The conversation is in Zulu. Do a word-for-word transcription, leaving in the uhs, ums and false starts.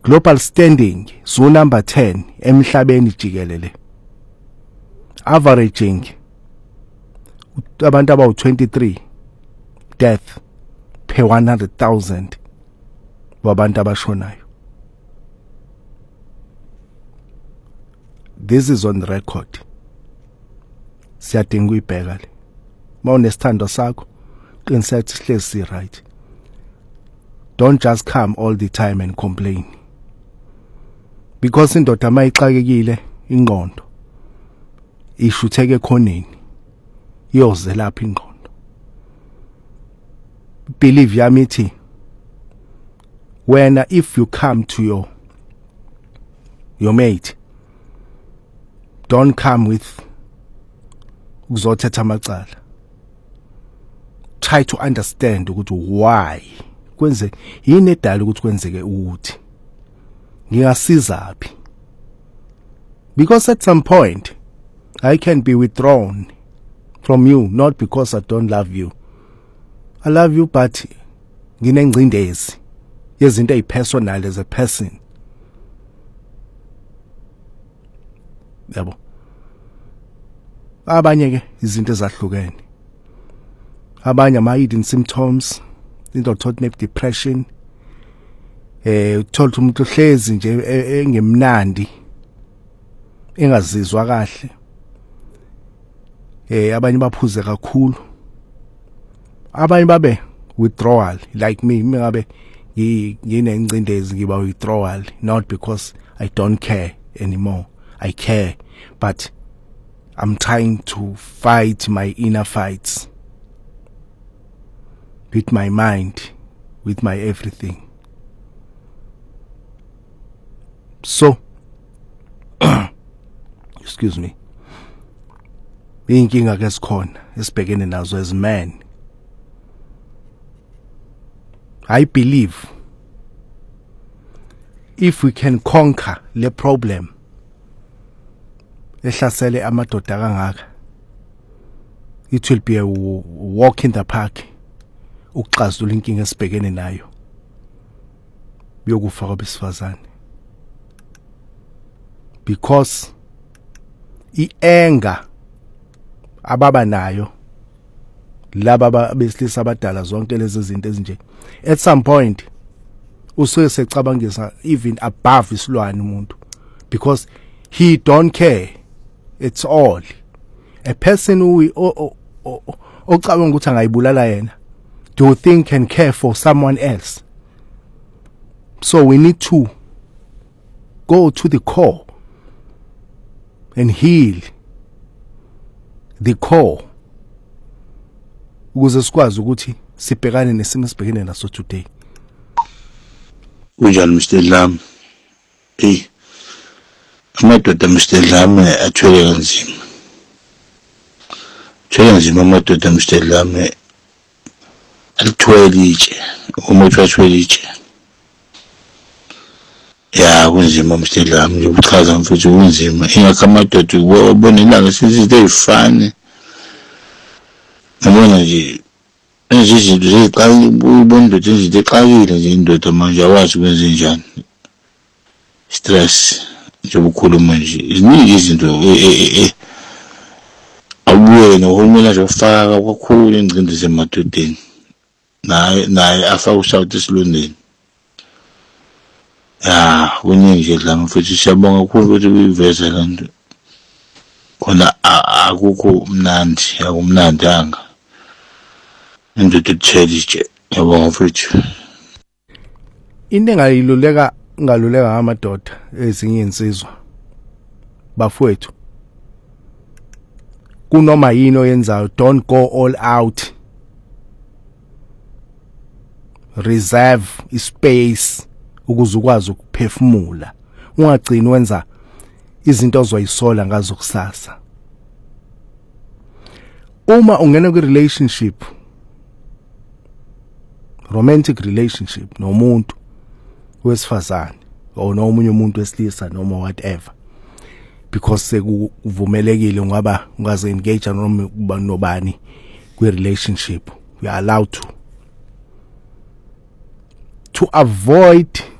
global standing so number ten emhlabeni jikelele, averaging abantu abawu twenty-three death per one hundred thousand wabantu abashonayo. This is on record. Siyadinga uyibheka le. Mawunesithando sakho qiniseka sihlezi right. Don't just come all the time and complain. Because indoda mayixakekile ingqondo ishutheke khoneni iyoze lapha ingqondo. Believe yami ithi when if you come to your your mate, don't come with ukuzothetha amacala. Try to understand ukuthi why kwenze yini edala ukuthi kwenzeke ukuthi ngiyasiza phi, because at some point I can be withdrawn from you, not because I don't love you. I love you, but nginengcindezi yezinto ezipersonal as a person. Yabo, abanye ke izinto ezahlukene, abanye ama hidden symptoms, into thought ne depression, eh uthola umuntu uhlezi nje engemnandi engazizwa kahle, eh abanye baphuze kakhulu, abanye babe withdrawal like me, ngabe nginengcindezi ngiba withdrawal, not because I don't care anymore. I care, but I'm trying to fight my inner fights with my mind, with my everything. So, excuse me, inkinga ke sikhona esibhekene nazo as men. I believe if we can conquer the problem ehlasele amadoda kangaka, it will be a walk in the park ukuxazula inkinga esibhekene nayo yokufa kwabesifazane. Because i-anger ababa nayo laba besilisa abadala zonke lezi zinto ezinje, at some point usuke secabangisa even above isilwane umuntu, because he don't care. It's all a person who ocabanga ukuthi angayibulala yena, do you think can care for someone else? So we need to go to the core and heal the core ukuze sikwazi ukuthi sibhekane nesimo sibhekene naso today. Unjani Mister Lam? Eh, amadoda Mister Lam athwele kanzima. Thwele kanzima amadoda Mister Lam alithwele itshe, uma uthwele itshe. Ya kunzima Mister Lam, ngiyochaza mfethu kunzima. Ingakho amadoda ubona ilanga sizinto ezifane. Ngibona nje nje izinto zeqala ubona nje izinto exakile nje indoda manje awazi ukwenza njani. Stress nje ubukhuluma nje iziningi izinto eh eh abuye nohulumeni nje ufaka kakhulu ingcindezi zemadodeni, naye naye afaka uSouth esilondeni. Ya kuningi nje la mfethu, siyabonga kakhulu ukuthi uyiveza lanto khona akukho mnandi, akumnandanga indoda ethele. Yabonga mfethu. Into engayiluleka ngaluleka amadoda ezinye insizwa bafowethu, kunoma yini oyenzayo, don't go all out. Reserve ispace ukuze ukwazi ukuphefumula, ungagcini wenza izinto ozoyisola ngazo kusasa. Uma ungena ku relationship, romantic relationship nomuntu wesifazane or nomunye umuntu wesilisa noma whatever, because sekuvumelekile ngaba ungaze engage noma nobani ku relationship, we are allowed to to avoid